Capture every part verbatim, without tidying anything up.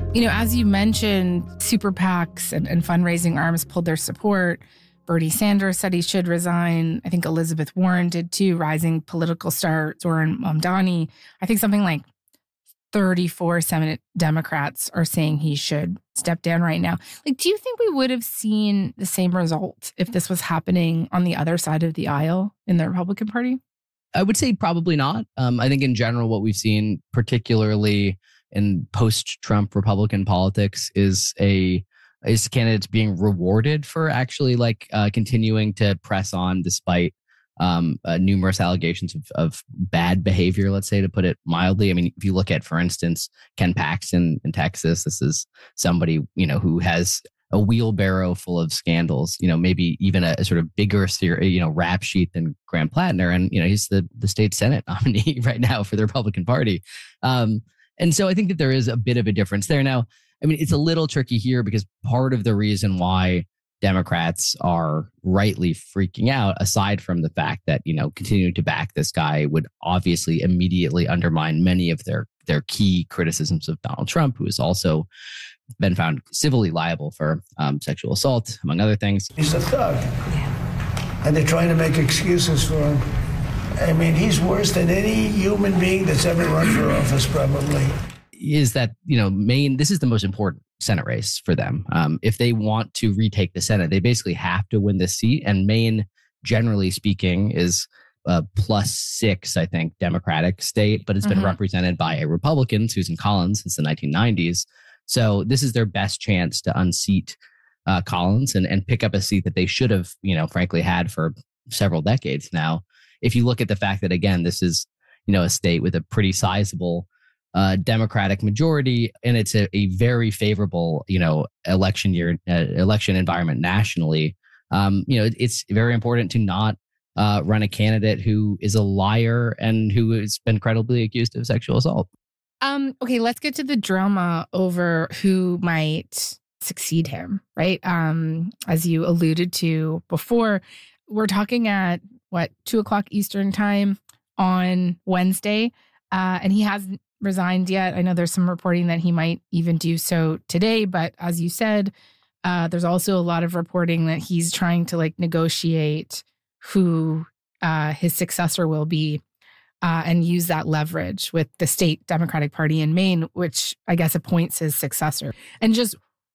You know, as you mentioned, super PACs and, and fundraising arms pulled their support. Bernie Sanders said he should resign. I think Elizabeth Warren did too. Rising political star Zoran Mamdani. I think something like thirty-four Senate Democrats are saying he should step down right now. Like, do you think we would have seen the same result if this was happening on the other side of the aisle in the Republican Party? I would say probably not. Um, I think in general, what we've seen, particularly in post-Trump Republican politics, is a is candidates being rewarded for actually like uh, continuing to press on despite um, uh, numerous allegations of, of bad behavior, let's say, to put it mildly. I mean, if you look at, for instance, Ken Paxton in Texas, this is somebody, you know, who has a wheelbarrow full of scandals, you know, maybe even a, a sort of bigger, you know, rap sheet than Graham Plattner. And, you know, he's the, the state Senate nominee right now for the Republican Party. Um, and so I think that there is a bit of a difference there. Now, I mean, it's a little tricky here because part of the reason why Democrats are rightly freaking out, aside from the fact that, you know, continuing to back this guy would obviously immediately undermine many of their their key criticisms of Donald Trump, who has also been found civilly liable for um, sexual assault, among other things. He's a thug. Yeah. And they're trying to make excuses for him. I mean, he's worse than any human being that's ever run for office, probably. Is that, you know, Maine, this is the most important Senate race for them. Um, if they want to retake the Senate, they basically have to win this seat. And Maine, generally speaking, is a plus six, I think, Democratic state, but it's been mm-hmm. represented by a Republican, Susan Collins, since the nineteen nineties. So this is their best chance to unseat uh, Collins and, and pick up a seat that they should have, you know, frankly, had for several decades now. If you look at the fact that, again, this is, you know, a state with a pretty sizable uh, Democratic majority, and it's a, a very favorable, you know, election year, uh, election environment nationally. Um, you know, it, it's very important to not uh, run a candidate who is a liar and who has been credibly accused of sexual assault. Um, okay, let's get to the drama over who might succeed him, right? Um, as you alluded to before, we're talking at, what, two o'clock Eastern time on Wednesday, uh, and he hasn't resigned yet. I know there's some reporting that he might even do so today, but as you said, uh, there's also a lot of reporting that he's trying to like negotiate who uh, his successor will be. Uh, and use that leverage with the state Democratic Party in Maine, which I guess appoints his successor. And just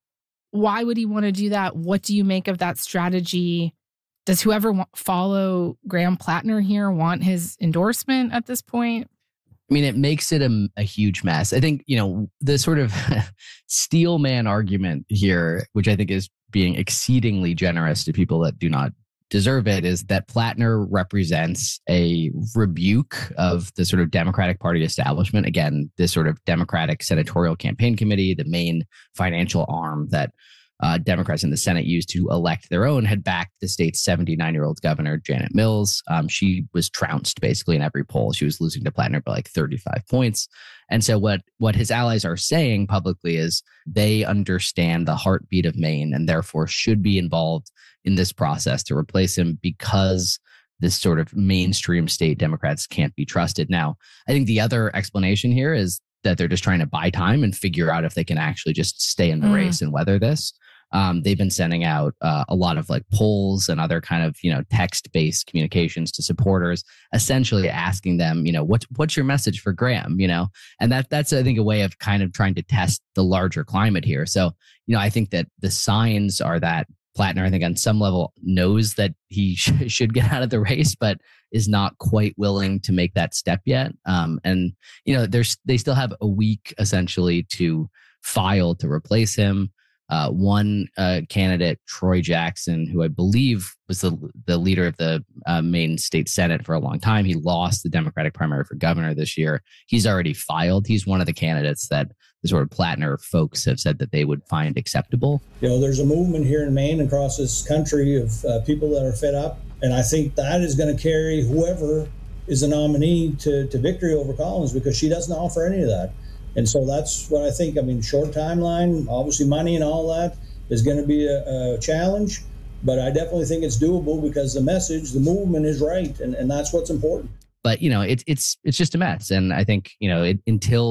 why would he want to do that? What do you make of that strategy? Does whoever w- follow Graham Plattner here want his endorsement at this point? I mean, it makes it a, a huge mess. I think, you know, the sort of steel man argument here, which I think is being exceedingly generous to people that do not deserve it, is that Plattner represents a rebuke of the sort of Democratic Party establishment. Again, this sort of Democratic Senatorial Campaign Committee, the main financial arm that uh, Democrats in the Senate used to elect their own, had backed the state's seventy-nine-year-old governor, Janet Mills. Um, she was trounced basically in every poll. She was losing to Plattner by like thirty-five points. And so what, what his allies are saying publicly is they understand the heartbeat of Maine and therefore should be involved in this process to replace him because this sort of mainstream state Democrats can't be trusted. Now, I think the other explanation here is that they're just trying to buy time and figure out if they can actually just stay in the mm. race and weather this. Um, they've been sending out uh, a lot of like polls and other kind of, you know, text-based communications to supporters, essentially asking them, you know, what, what's your message for Graham, you know? And that that's, I think, a way of kind of trying to test the larger climate here. So, you know, I think that the signs are that Plattner, I think on some level, knows that he sh- should get out of the race, but is not quite willing to make that step yet. Um, and, you know, there's they still have a week essentially to file to replace him. Uh, one uh, candidate, Troy Jackson, who I believe was the the leader of the uh, Maine State Senate for a long time. He lost the Democratic primary for governor this year. He's already filed. He's one of the candidates that the sort of Plattner folks have said that they would find acceptable. You know, there's a movement here in Maine, across this country, of uh, people that are fed up. And I think that is going to carry whoever is a nominee to, to victory over Collins, because she doesn't offer any of that. And so that's what I think. I mean, short timeline, obviously money and all that is going to be a, a challenge, but I definitely think it's doable because the message, the movement is right. And, and that's what's important. But, you know, it's it's it's just a mess. And I think, you know, it, until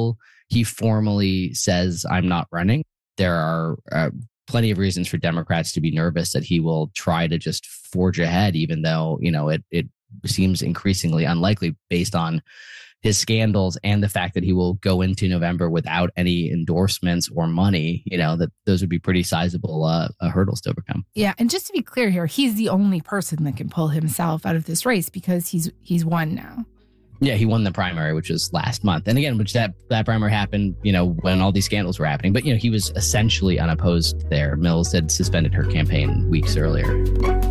he formally says, I'm not running, there are uh, plenty of reasons for Democrats to be nervous that he will try to just forge ahead, even though, you know, it, it seems increasingly unlikely based on his scandals and the fact that he will go into November without any endorsements or money. You know, that those would be pretty sizable uh, uh, hurdles to overcome. Yeah. And just to be clear here, he's the only person that can pull himself out of this race because he's he's won now. Yeah, he won the primary, which was last month. And again, which that, that primary happened, you know, when all these scandals were happening. But, you know, he was essentially unopposed there. Mills had suspended her campaign weeks earlier.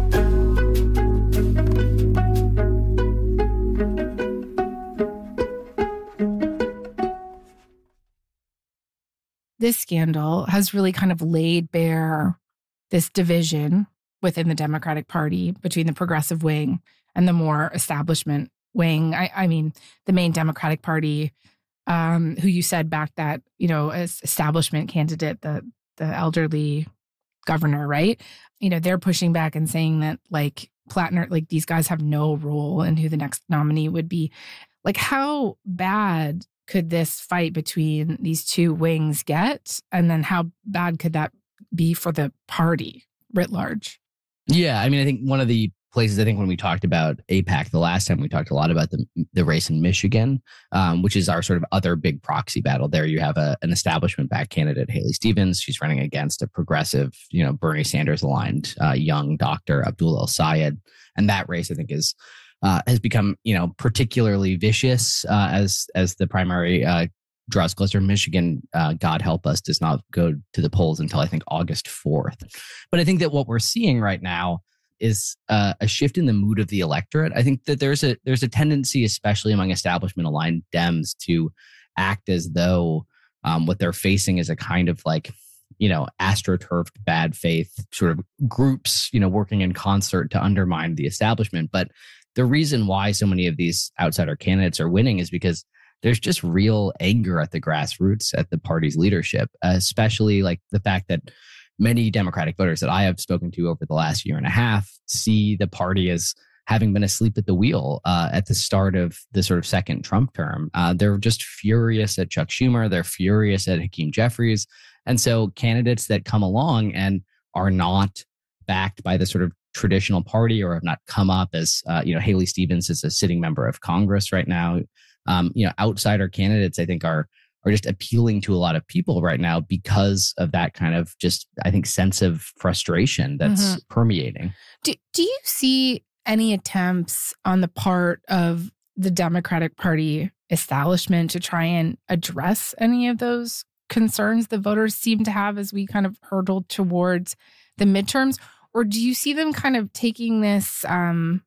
This scandal has really kind of laid bare this division within the Democratic Party between the progressive wing and the more establishment wing. I, I mean, the main Democratic Party, um, who you said back that, you know, as establishment candidate, the the elderly governor, right? You know, they're pushing back and saying that like Plattner, like these guys have no role in who the next nominee would be. Like, how bad could this fight between these two wings get? And then how bad could that be for the party writ large? Yeah, I mean, I think one of the places, I think when we talked about AIPAC the last time, we talked a lot about the the race in Michigan, um, which is our sort of other big proxy battle. There you have a, an establishment-backed candidate, Haley Stevens. She's running against a progressive, you know, Bernie Sanders-aligned uh, young doctor, Abdul El-Sayed. And that race, I think, is uh, has become, you know, particularly vicious uh, as as the primary uh, draws closer. Michigan, uh, God help us, does not go to the polls until I think August fourth. But I think that what we're seeing right now is uh, a shift in the mood of the electorate. I think that there's a there's a tendency, especially among establishment-aligned Dems, to act as though um, what they're facing is a kind of like, you know, astroturfed bad faith sort of groups, you know, working in concert to undermine the establishment. But the reason why so many of these outsider candidates are winning is because there's just real anger at the grassroots, at the party's leadership, uh, especially like the fact that many Democratic voters that I have spoken to over the last year and a half see the party as having been asleep at the wheel uh, at the start of the sort of second Trump term. Uh, they're just furious at Chuck Schumer. They're furious at Hakeem Jeffries. And so candidates that come along and are not backed by the sort of traditional party or have not come up as, uh, you know, Haley Stevens is a sitting member of Congress right now. Um, you know, outsider candidates, I think, are are just appealing to a lot of people right now because of that kind of just, I think, sense of frustration that's mm-hmm. permeating. Do, do you see any attempts on the part of the Democratic Party establishment to try and address any of those concerns the voters seem to have as we kind of hurtle towards the midterms? Or do you see them kind of taking this um,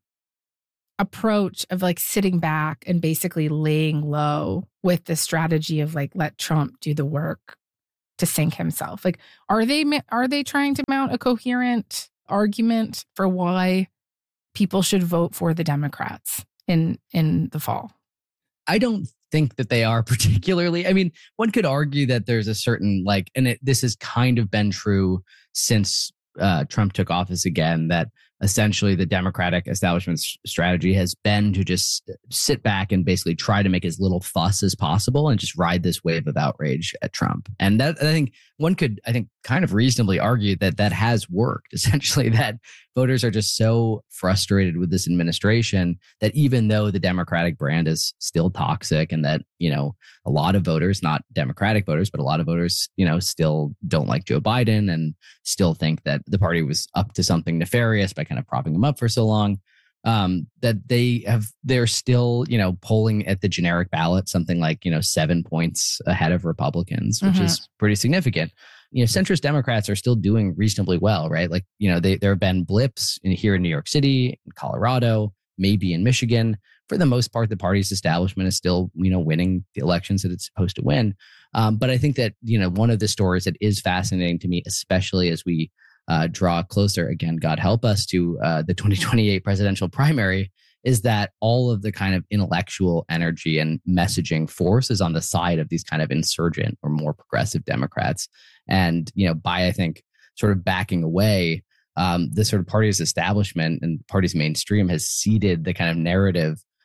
approach of like sitting back and basically laying low with the strategy of like, let Trump do the work to sink himself? Like, are they are they trying to mount a coherent argument for why people should vote for the Democrats in in the fall? I don't think that they are particularly. I mean, one could argue that there's a certain like, and it, this has kind of been true since uh, Trump took office again, that essentially the Democratic establishment's strategy has been to just sit back and basically try to make as little fuss as possible and just ride this wave of outrage at Trump. And that, I think one could, I think, kind of reasonably argue that that has worked. Essentially, that voters are just so frustrated with this administration that even though the Democratic brand is still toxic and that, you know, a lot of voters, not Democratic voters, but a lot of voters, you know, still don't like Joe Biden and still think that the party was up to something nefarious by kind of propping him up for so long, um, that they have, they're still, you know, polling at the generic ballot, something like, you know, seven points ahead of Republicans, which mm-hmm. is pretty significant. You know, centrist Democrats are still doing reasonably well, right? Like, you know, they, there have been blips in here in New York City, in Colorado, maybe in Michigan. For the most part, the party's establishment is still, you know, winning the elections that it's supposed to win. Um, but I think that, you know, one of the stories that is fascinating to me, especially as we uh, draw closer, again, God help us, to uh, the twenty twenty-eight presidential primary, is that all of the kind of intellectual energy and messaging force is on the side of these kind of insurgent or more progressive Democrats. And, you know, by, I think, sort of backing away, um, the sort of party's establishment and party's mainstream has ceded the kind of narrative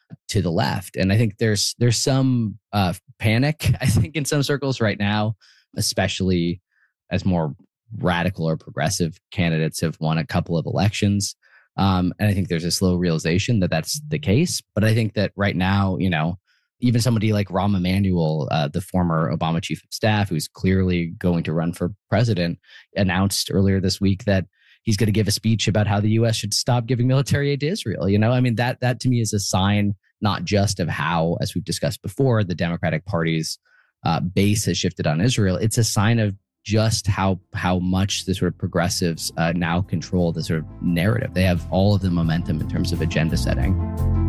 to the left. And I think there's there's some uh, panic, I think, in some circles right now, especially as more radical or progressive candidates have won a couple of elections. Um, and I think there's a slow realization that that's the case. But I think that right now, you know, even somebody like Rahm Emanuel, uh, the former Obama chief of staff, who's clearly going to run for president, announced earlier this week that he's going to give a speech about how the U S should stop giving military aid to Israel. You know, I mean, that that to me is a sign not just of how, as we've discussed before, the Democratic Party's uh, base has shifted on Israel. It's a sign of just how how much the sort of progressives uh, now control the sort of narrative. They have all of the momentum in terms of agenda setting.